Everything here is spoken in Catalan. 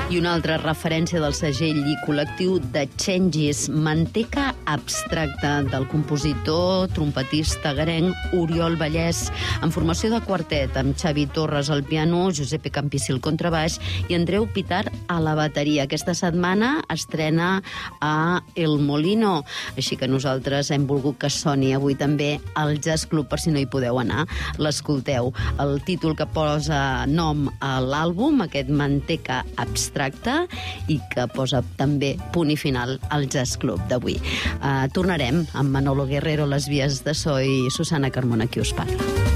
I una altra referència del segell i col·lectiu de Changes, Manteca Abstracta, del compositor, trompetista garenc Oriol Vallès, en formació de quartet, amb Xavi Torres al piano, Giuseppe Campissi al contrabaix i Andreu Pitar a la bateria. Aquesta setmana estrena a El Molino, així que nosaltres hem volgut que soni avui també al Jazz Club, per si no hi podeu anar, l'escolteu. El títol que posa nom a l'àlbum, aquest Manteca Abstracta, i que posa també punt i final al Jazz Club d'avui. Tornarem amb Manolo Guerrero a les vies de so i Susana Carmona, qui us parla.